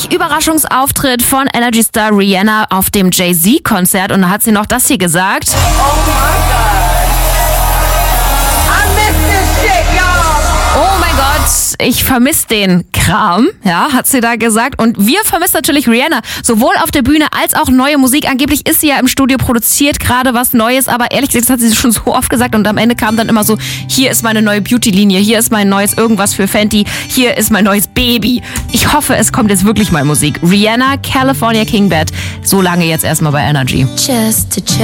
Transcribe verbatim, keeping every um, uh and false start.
neulich Überraschungsauftritt von Energy Star Rihanna auf dem Jay-Z-Konzert und da hat sie noch das hier gesagt. Oh my God. I miss this shit, y'all. Oh mein Gott, ich vermisse den Kram, ja, hat sie da gesagt. Und wir vermissen natürlich Rihanna, sowohl auf der Bühne als auch neue Musik. Angeblich ist sie ja im Studio, produziert gerade was Neues, aber ehrlich gesagt, das hat sie schon so oft gesagt und am Ende kam dann immer so, hier ist meine neue Beauty-Linie, hier ist mein neues irgendwas für Fenty, hier ist mein neues Baby. Ich hoffe, es kommt jetzt wirklich mal Musik. Rihanna, California King Bed, so lange jetzt erstmal bei Energy. Just to chill.